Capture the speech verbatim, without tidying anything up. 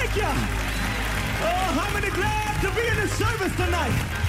Thank you. Oh, how many glad to be in the service tonight?